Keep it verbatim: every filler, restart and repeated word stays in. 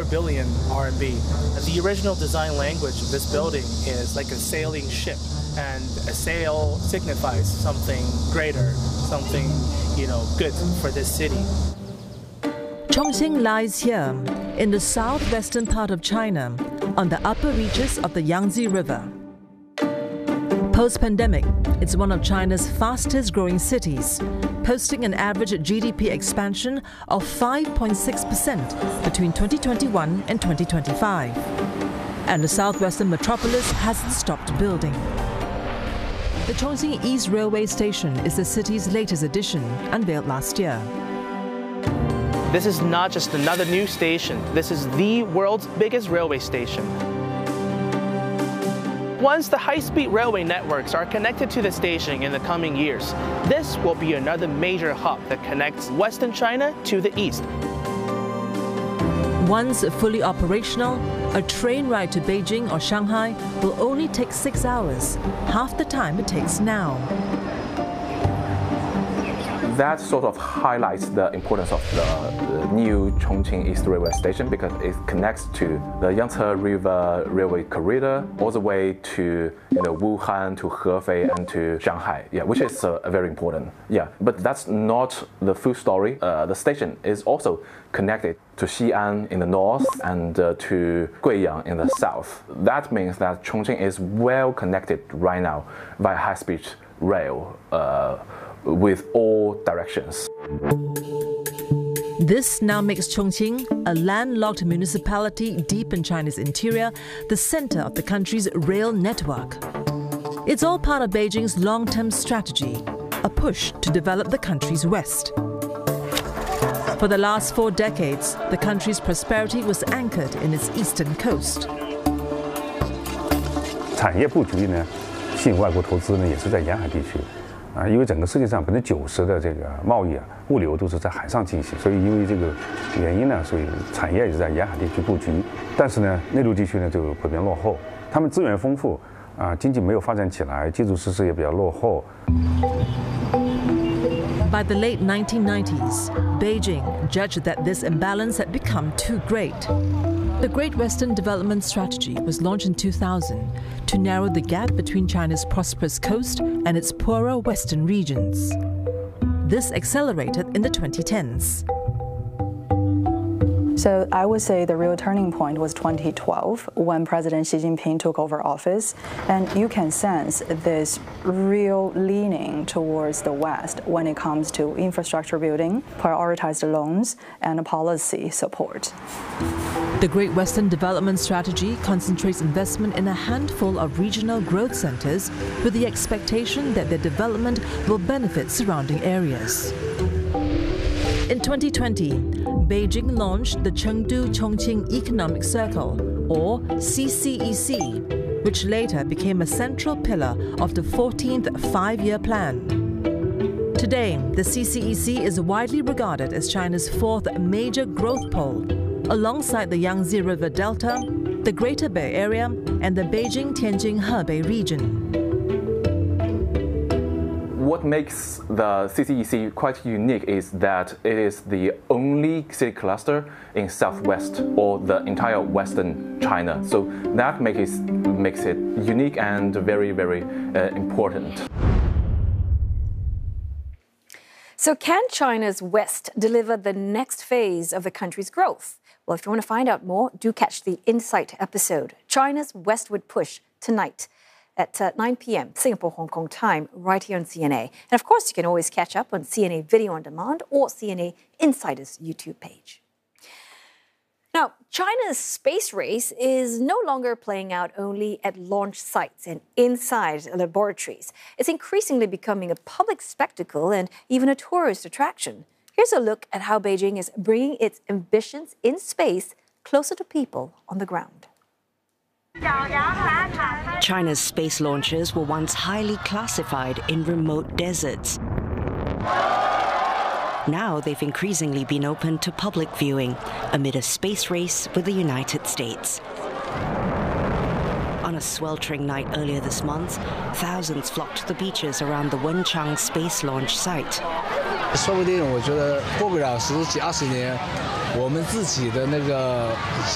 billion R M B. The original design language of this building is like a sailing ship, and a sail signifies something greater, something, you know, good for this city. Chongqing lies here, in the southwestern part of China, on the upper reaches of the Yangtze River. Post-pandemic, it's one of China's fastest-growing cities, posting an average G D P expansion of five point six percent between twenty twenty-one and twenty twenty-five. And the southwestern metropolis hasn't stopped building. The Chongqing East Railway Station is the city's latest addition, unveiled last year. This is not just another new station. This is the world's biggest railway station. Once the high-speed railway networks are connected to the station in the coming years, this will be another major hub that connects Western China to the east. Once fully operational, a train ride to Beijing or Shanghai will only take six hours, half the time it takes now. That sort of highlights the importance of the, the new Chongqing East Railway Station because it connects to the Yangtze River Railway corridor all the way to you know Wuhan, to Hefei, and to Shanghai. Yeah, which is uh, very important. Yeah, but that's not the full story. Uh, the station is also connected to Xi'an in the north and uh, to Guiyang in the south. That means that Chongqing is well connected right now by high-speed rail. Uh, with all directions. This now makes Chongqing, a landlocked municipality deep in China's interior, the center of the country's rail network. It's all part of Beijing's long-term strategy, a push to develop the country's west. For the last four decades, the country's prosperity was anchored in its eastern coast. 产业布局呢，吸引外国投资呢，也是在沿海地区。 啊，因为整个世界上百分之九十的这个贸易啊、物流都是在海上进行，所以因为这个原因呢，所以产业也是在沿海地区布局。但是呢，内陆地区呢就普遍落后，他们资源丰富，啊，经济没有发展起来，基础设施也比较落后。 By the late nineteen nineties, Beijing judged that this imbalance had become too great. The Great Western Development Strategy was launched in two thousand to narrow the gap between China's prosperous coast and its poorer western regions. This accelerated in the twenty tens. So I would say the real turning point was twenty twelve when President Xi Jinping took over office, and you can sense this real leaning towards the West when it comes to infrastructure building, prioritized loans, and policy support. The Great Western Development Strategy concentrates investment in a handful of regional growth centers with the expectation that their development will benefit surrounding areas. In twenty twenty, Beijing launched the Chengdu-Chongqing Economic Circle, or C C E C, which later became a central pillar of the fourteenth Five-Year Plan. Today, the C C E C is widely regarded as China's fourth major growth pole, alongside the Yangtze River Delta, the Greater Bay Area, and the Beijing-Tianjin-Hebei region. What makes the C C E C quite unique is that it is the only city cluster in southwest or the entire western China. So that makes it, makes it unique and very, very uh, important. So can China's west deliver the next phase of the country's growth? Well, if you want to find out more, do catch the Insight episode, China's Westward Push, tonight at uh, nine p m Singapore, Hong Kong time, right here on C N A. And of course, you can always catch up on C N A Video on Demand or C N A Insider's YouTube page. Now, China's space race is no longer playing out only at launch sites and inside laboratories. It's increasingly becoming a public spectacle and even a tourist attraction. Here's a look at how Beijing is bringing its ambitions in space closer to people on the ground. China's space launches were once highly classified in remote deserts. Now they've increasingly been open to public viewing amid a space race with the United States. On a sweltering night earlier this month, thousands flocked to the beaches around the Wenchang space launch site. 说不定我觉得过个两十几二十年，我们自己的那个